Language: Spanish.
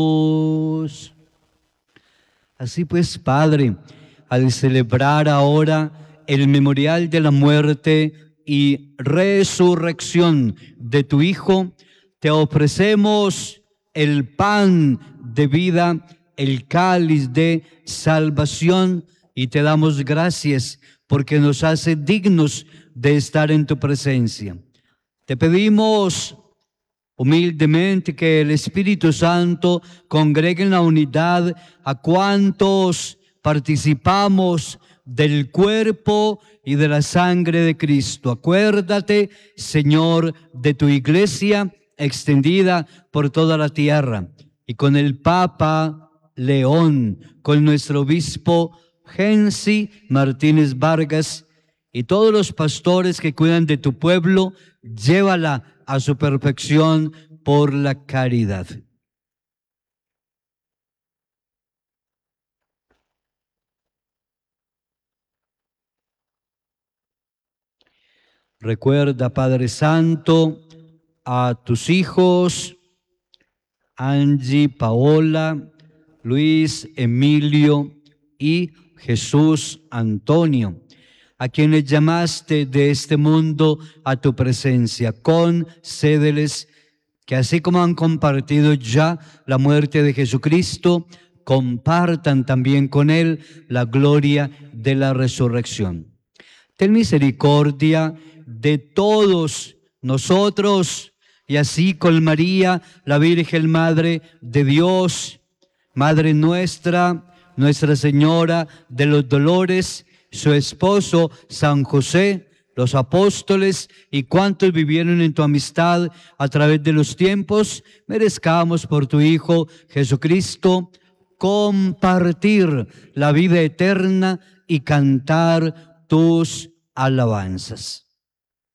Así pues, Padre, al celebrar ahora el memorial de la muerte y resurrección de tu Hijo, te ofrecemos el pan de vida, el cáliz de salvación, y te damos gracias porque nos hace dignos de estar en tu presencia. Te pedimos humildemente que el Espíritu Santo congregue en la unidad a cuantos participamos del cuerpo y de la sangre de Cristo. Acuérdate, Señor, de tu iglesia extendida por toda la tierra, y con el Papa León, con nuestro obispo Gensi Martínez Vargas y todos los pastores que cuidan de tu pueblo, llévala a su perfección por la caridad. Recuerda, Padre Santo, a tus hijos, Angie, Paola, Luis, Emilio y Jesús Antonio, a quienes llamaste de este mundo a tu presencia. Concédeles que así como han compartido ya la muerte de Jesucristo, compartan también con Él la gloria de la resurrección. Ten misericordia de todos nosotros, y así con María, la Virgen Madre de Dios, Madre nuestra, Nuestra Señora de los Dolores, su esposo San José, los apóstoles y cuantos vivieron en tu amistad a través de los tiempos, merezcamos por tu Hijo Jesucristo compartir la vida eterna y cantar tus alabanzas.